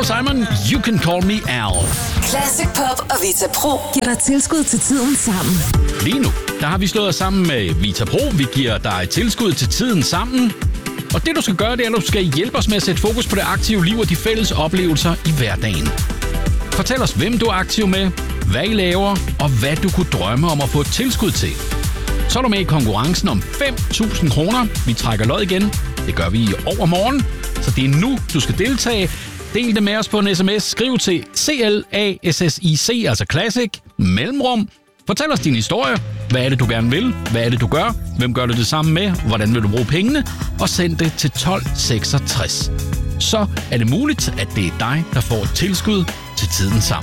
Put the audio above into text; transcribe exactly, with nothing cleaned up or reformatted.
Paul Simon, You Can Call Me Al. Classic Pop og Vita Pro giver dig tilskud til tiden sammen. Lige nu, der har vi slået os sammen med Vita Pro. Vi giver dig et tilskud til tiden sammen. Og det du skal gøre, det er, at du skal hjælpe os med at sætte fokus på det aktive liv og de fælles oplevelser i hverdagen. Fortæl os, hvem du er aktiv med, hvad I laver, og hvad du kunne drømme om at få et tilskud til. Så er du med i konkurrencen om fem tusind kroner. Vi trækker lod igen. Det gør vi i overmorgen. Så det er nu, du skal deltage. Del det med os på en sms. Skriv til C L A S S I C, altså Classic, mellemrum. Fortæl os din historie. Hvad er det, du gerne vil? Hvad er det, du gør? Hvem gør du det sammen med? Hvordan vil du bruge pengene? Og send det til tolv seksogtres. Så er det muligt, at det er dig, der får et tilskud til tiden sammen.